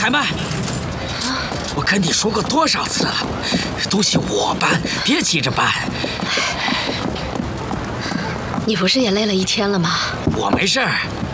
海曼，我跟你说过多少次了，东西我搬，别急着搬。 你不是也累了一天了吗？ 我没事儿，